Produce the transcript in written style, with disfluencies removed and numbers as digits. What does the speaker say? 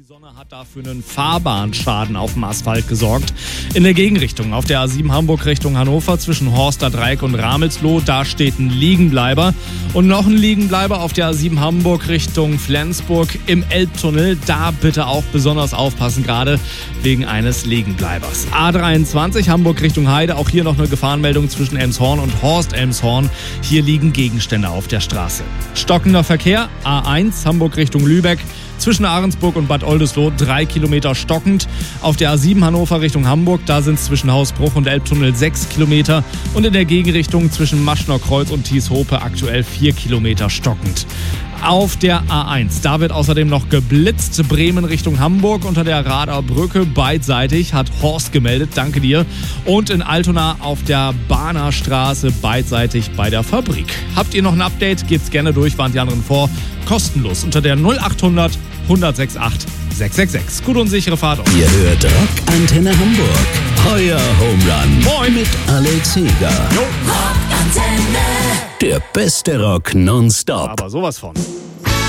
Sonne hat dafür einen Fahrbahnschaden auf dem Asphalt gesorgt. In der Gegenrichtung auf der A7 Hamburg Richtung Hannover zwischen Horster Dreieck und Ramelsloh, da steht ein Liegenbleiber. Und noch ein Liegenbleiber auf der A7 Hamburg Richtung Flensburg im Elbtunnel. Da bitte auch besonders aufpassen, gerade wegen eines Liegenbleibers. A23 Hamburg Richtung Heide, auch hier noch eine Gefahrenmeldung zwischen Elmshorn und Horst-Elmshorn. Hier liegen Gegenstände auf der Straße. Stockender Verkehr, A1 Hamburg Richtung Lübeck. Zwischen Ahrensburg und Bad Oldesloe 3 Kilometer stockend. Auf der A7 Hannover Richtung Hamburg, da sind es zwischen Hausbruch und Elbtunnel 6 Kilometer. Und in der Gegenrichtung zwischen Maschner Kreuz und Thieshope aktuell 4 Kilometer stockend. Auf der A1, da wird außerdem noch geblitzt. Bremen Richtung Hamburg unter der Rader Brücke beidseitig, hat Horst gemeldet, danke dir. Und in Altona auf der Bahner Straße beidseitig bei der Fabrik. Habt ihr noch ein Update? Gebt's gerne durch, warnt die anderen vor. Kostenlos unter der 0800 1068 666. Gute und sichere Fahrt. Ihr hört Rock Antenne Hamburg. Euer Home Run. Moin mit Alex Heger. Jo. Rock Antenne. Der beste Rock nonstop. Aber sowas von.